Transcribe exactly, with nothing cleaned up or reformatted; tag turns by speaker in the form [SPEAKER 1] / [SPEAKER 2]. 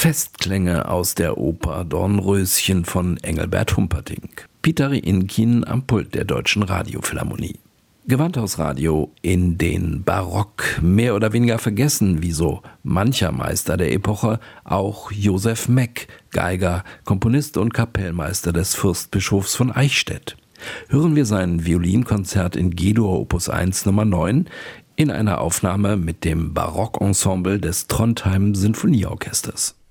[SPEAKER 1] Festklänge aus der Oper Dornröschen von Engelbert Humperdinck. Peter Rienkin am Pult der Deutschen Radiophilharmonie. Gewandhausradio in den Barock, mehr oder weniger vergessen, wie so mancher Meister der Epoche, auch Joseph Meck, Geiger, Komponist und Kapellmeister des Fürstbischofs von Eichstätt. Hören wir sein Violinkonzert in G-Dur Opus eins Nummer neun in einer Aufnahme mit dem Barockensemble des Trondheim Sinfonieorchesters.